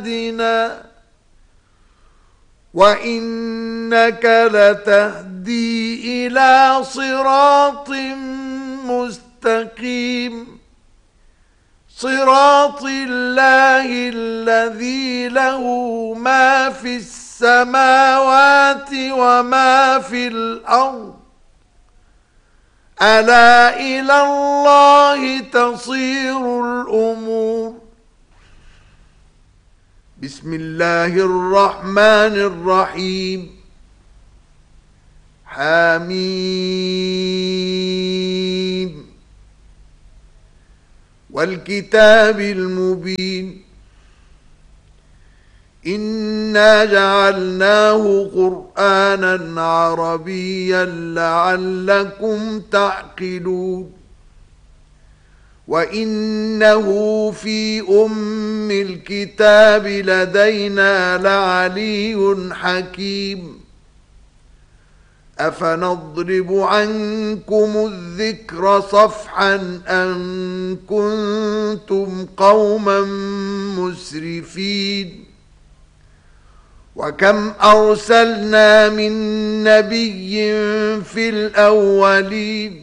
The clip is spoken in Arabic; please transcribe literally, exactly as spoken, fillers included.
دنا وإنك لتهدي إلى صراط مستقيم صراط الله الذي له ما في السماوات وما في الأرض ألا إلى الله تصير الأمور. بسم الله الرحمن الرحيم. حميم والكتاب المبين إنا جعلناه قرآنا عربيا لعلكم تعقلون وإنه في أم الكتاب لدينا لعلي حكيم أفنضرب عنكم الذكر صفحا أن كنتم قوما مسرفين وكم أرسلنا من نبي في الأولين